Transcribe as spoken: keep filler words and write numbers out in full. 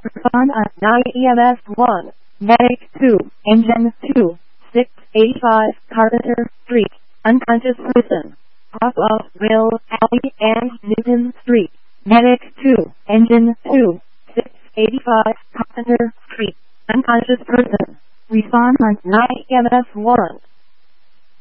Respond at nine E M S one, Medic two, Engine two, six eighty-five Carpenter Street, unconscious person. Off of Will Alley and Newton Street. Medic two, Engine two, six eighty-five Carpenter Street, unconscious person. Respond at nine E M S one.